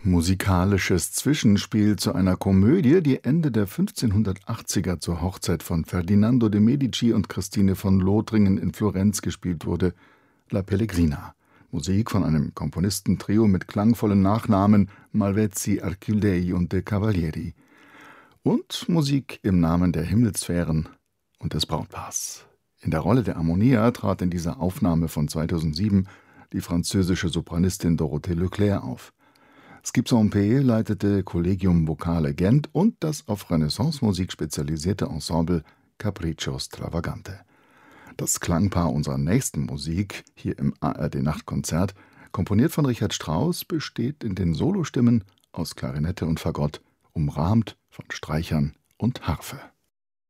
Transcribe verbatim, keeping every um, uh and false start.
musikalisches Zwischenspiel zu einer Komödie, die Ende der fünfzehnhundertachtziger zur Hochzeit von Ferdinando de' Medici und Christine von Lothringen in Florenz gespielt wurde, La Pellegrina. Musik von einem Komponistentrio mit klangvollen Nachnamen Malvezzi, Archildei und de Cavalieri. Und Musik im Namen der Himmelssphären und des Brautpaars. In der Rolle der Ammonia trat in dieser Aufnahme von zweitausendsieben die französische Sopranistin Dorothée Leclerc auf. Skip Saint-Pé leitete Collegium Vocale Gent und das auf Renaissance-Musik spezialisierte Ensemble Capriccio Stravagante. Das Klangpaar unserer nächsten Musik, hier im A R D-Nachtkonzert, komponiert von Richard Strauss, besteht in den Solostimmen aus Klarinette und Fagott, umrahmt von Streichern und Harfe.